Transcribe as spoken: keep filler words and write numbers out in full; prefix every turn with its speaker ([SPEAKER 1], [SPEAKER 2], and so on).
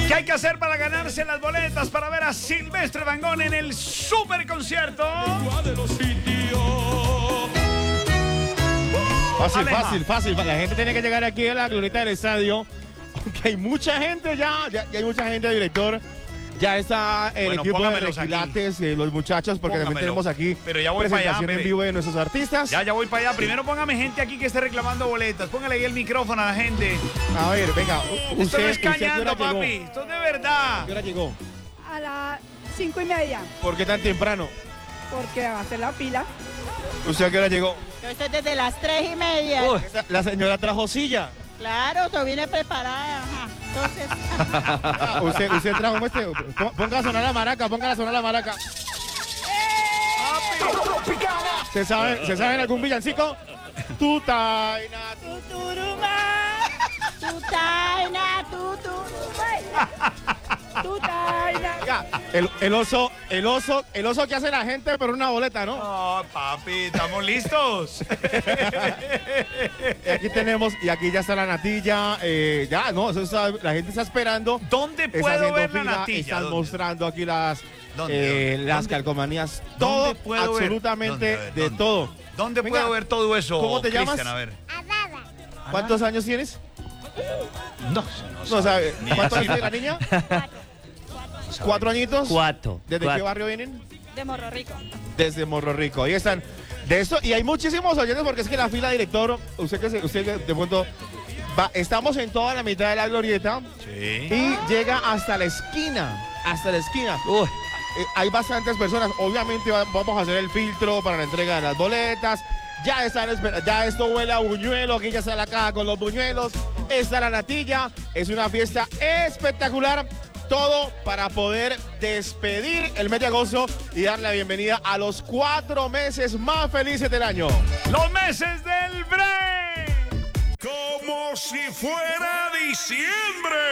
[SPEAKER 1] ¿Qué hay que hacer para ganarse las boletas para ver a Silvestre Dangond en el super concierto?
[SPEAKER 2] Fácil,
[SPEAKER 1] Aleja.
[SPEAKER 2] fácil, fácil. La gente tiene que llegar aquí a la glorieta del estadio. Aunque hay mucha gente ya, ya, ya hay mucha gente, director. Ya está el
[SPEAKER 1] Bueno,
[SPEAKER 2] equipo de
[SPEAKER 1] póngamelos aquí.
[SPEAKER 2] Requilates, eh, los muchachos, porque también
[SPEAKER 1] Póngamelo.
[SPEAKER 2] tenemos aquí
[SPEAKER 1] Pero ya voy para allá,
[SPEAKER 2] presentación en
[SPEAKER 1] mire.
[SPEAKER 2] vivo de nuestros artistas.
[SPEAKER 1] Ya, ya voy para allá. Primero póngame gente aquí que esté reclamando boletas. Póngale ahí el micrófono a la gente.
[SPEAKER 2] A ver, venga. u-
[SPEAKER 1] Esto no es
[SPEAKER 2] ¿usted a qué
[SPEAKER 1] cañando,
[SPEAKER 2] hora llegó?
[SPEAKER 1] papi. Esto es de verdad.
[SPEAKER 2] ¿A qué hora llegó?
[SPEAKER 3] A las cinco y media,
[SPEAKER 2] ¿Por qué tan temprano?
[SPEAKER 3] porque va a hacer la fila.
[SPEAKER 2] ¿Usted a qué hora llegó?
[SPEAKER 4] Yo estoy desde las tres y media.
[SPEAKER 2] Esa- La señora trajo silla.
[SPEAKER 4] Claro, yo vine preparada. Ajá. Entonces,
[SPEAKER 2] Ah, usted, usted trajo este. Pó- Ponga a sonar la maraca, ponga a sonar la maraca. ¿Se sabe, ¿Se sabe en algún villancico? Tu taina, tu-
[SPEAKER 3] Tuturuma,
[SPEAKER 4] tu taina, tu turuma.
[SPEAKER 3] tu taina.
[SPEAKER 2] Oiga, el, el oso, el oso, el oso que hace la gente, pero una boleta, ¿no?
[SPEAKER 1] No, papi, estamos listos.
[SPEAKER 2] Y aquí tenemos, y aquí ya está la natilla. eh, ya, no, eso está- la gente está esperando.
[SPEAKER 1] ¿Dónde
[SPEAKER 2] Está
[SPEAKER 1] puedo
[SPEAKER 2] haciendo
[SPEAKER 1] ver la
[SPEAKER 2] fila,
[SPEAKER 1] natilla?
[SPEAKER 2] Están
[SPEAKER 1] ¿Dónde?
[SPEAKER 2] mostrando aquí las,
[SPEAKER 1] ¿Dónde?
[SPEAKER 2] eh,
[SPEAKER 1] ¿Dónde?
[SPEAKER 2] las
[SPEAKER 1] ¿Dónde?
[SPEAKER 2] calcomanías.
[SPEAKER 1] ¿Dónde
[SPEAKER 2] Todo,
[SPEAKER 1] puedo ver?
[SPEAKER 2] absolutamente
[SPEAKER 1] ¿Dónde? A ver,
[SPEAKER 2] de
[SPEAKER 1] ¿dónde?
[SPEAKER 2] todo.
[SPEAKER 1] ¿Dónde
[SPEAKER 2] Venga,
[SPEAKER 1] puedo ver todo eso,
[SPEAKER 2] ¿cómo te llamas?
[SPEAKER 1] Cristian? A ver.
[SPEAKER 2] ¿Cuántos años tienes?
[SPEAKER 1] No,
[SPEAKER 2] No sabe.
[SPEAKER 1] Ni
[SPEAKER 2] ¿Cuántos
[SPEAKER 1] así.
[SPEAKER 2] años tiene la niña? ¿Cuatro añitos?
[SPEAKER 5] Cuatro.
[SPEAKER 2] ¿Desde
[SPEAKER 5] cuatro.
[SPEAKER 2] qué barrio vienen?
[SPEAKER 4] De Morro Rico.
[SPEAKER 2] Desde Morro Rico. Ahí están. De esto, y hay muchísimos oyentes porque es que la fila, director, usted que se- usted que de pronto va, estamos en toda la mitad de la glorieta
[SPEAKER 1] Sí.
[SPEAKER 2] y llega hasta la esquina, hasta la esquina.
[SPEAKER 5] Uy,
[SPEAKER 2] Eh, hay bastantes personas, obviamente va- vamos a hacer el filtro para la entrega de las boletas. Ya están espera- ya esto huele a buñuelo, aquí ya está la caja con los buñuelos, está la natilla, es una fiesta espectacular. Todo para poder despedir el mes de agosto y dar la bienvenida a los cuatro meses más felices del año.
[SPEAKER 1] Los meses del break.
[SPEAKER 6] Como si fuera diciembre.